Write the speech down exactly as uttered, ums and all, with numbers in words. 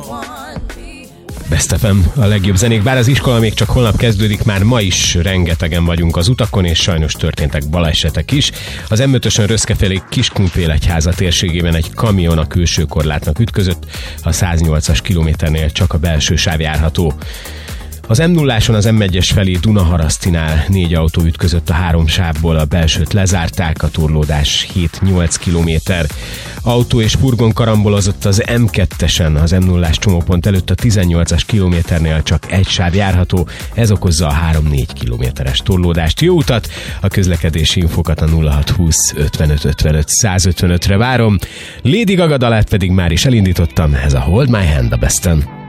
Best ef em, a legjobb zenék, bár az iskola még csak holnap kezdődik, már ma is rengetegen vagyunk az utakon, és sajnos történtek balesetek is. Az em ötösön Röszke felé Kiskunfélegyháza térségében egy kamion a külső korlátnak ütközött, a száznyolcas kilométernél csak a belső sáv járható. Az em nulláson az em egyes felé Dunaharasztinál négy autó ütközött a három sávból, a belsőt lezárták, a torlódás hét-nyolc kilométer. Autó és furgon karambolozott az em kettesen, az em nullás csomópont előtt a tizennyolcas kilométernél csak egy sáv járható, ez okozza a három-négy kilométeres torlódást. Jó utat! A közlekedési infokat a nulla hat húsz ötvenöt ötvenöt száz ötvenötre várom. Lady Gaga dalát pedig már is elindítottam, ez a Hold My Hand a Besten.